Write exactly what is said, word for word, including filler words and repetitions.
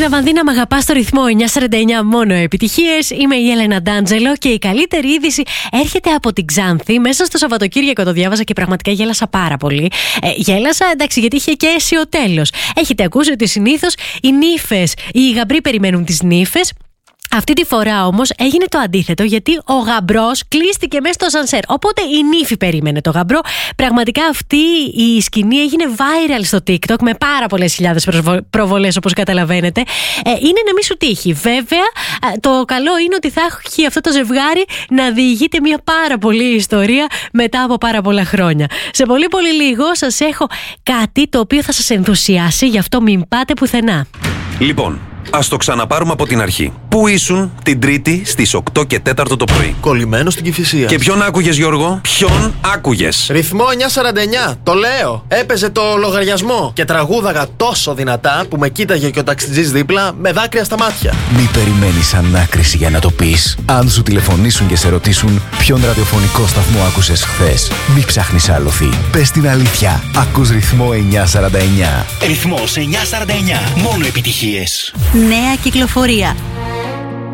στην Αμανδίνα, μ' αγαπά στο ρυθμό εννιακόσια σαράντα εννιά, μόνο επιτυχίες. Είμαι η Έλενα Ντάντζελο και η καλύτερη είδηση έρχεται από την Ξάνθη. Μέσα στο Σαββατοκύριακο το διάβαζα και πραγματικά γέλασα πάρα πολύ. Ε, γέλασα, εντάξει, γιατί είχε και αίσιο τέλος. Έχετε ακούσει ότι συνήθως οι νύφες, οι γαμπροί περιμένουν τις νύφες. Αυτή τη φορά όμως έγινε το αντίθετο, γιατί ο γαμπρός κλείστηκε μέσα στο σανσέρ. Οπότε η νύφη περίμενε το γαμπρό. Πραγματικά αυτή η σκηνή έγινε viral στο TikTok με πάρα πολλές χιλιάδες προβολές, όπως καταλαβαίνετε. Ε, είναι να μην σου τύχει. Βέβαια, το καλό είναι ότι θα έχει αυτό το ζευγάρι να διηγείται μια πάρα πολλή ιστορία μετά από πάρα πολλά χρόνια. Σε πολύ πολύ λίγο σας έχω κάτι το οποίο θα σας ενθουσιάσει, γι' αυτό μην πάτε πουθενά. Λοιπόν, ας το ξαναπάρουμε από την αρχή. Πού ήσουν την Τρίτη στις οκτώ και τέσσερα το πρωί? Κολλημένο στην Κηφισία. Και ποιον άκουγες, Γιώργο? Ποιον άκουγες? Ρυθμό εννιακόσια σαράντα εννιά, το λέω. Έπαιζε το λογαριασμό και τραγούδαγα τόσο δυνατά που με κοίταγε και ο ταξιτζής δίπλα με δάκρυα στα μάτια. Μη περιμένεις ανάκριση για να το πεις. Αν σου τηλεφωνήσουν και σε ρωτήσουν ποιον ραδιοφωνικό σταθμό άκουσες χθες, μη ψάχνεις άλοθη. Πες την αλήθεια. Ακούς ρυθμό εννιακόσια σαράντα εννιά. Ρυθμός εννιακόσια σαράντα εννιά, μόνο επιτυχίες. Νέα κυκλοφορία.